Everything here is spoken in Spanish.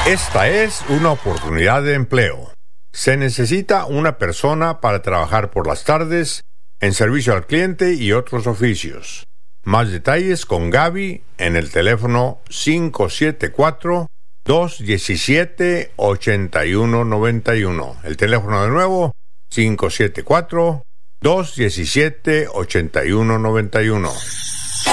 Esta es una oportunidad de empleo. Se necesita una persona para trabajar por las tardes en servicio al cliente y otros oficios. Más detalles con Gaby en el teléfono 574-217-8191. El teléfono de nuevo, 574-217-8191.